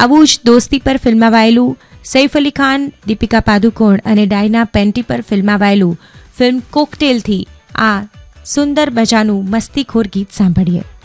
આવું જ દોસ્તી પર ફિલ્માવાયેલું સૈફ અલી ખાન, દીપિકા પાદુકોણ અને ડાયના પેન્ટી પર ફિલ્માવાયેલું ફિલ્મ કોકટેલથી આ સુંદર મજાનું મસ્તીખોર ગીત સાંભળીએ.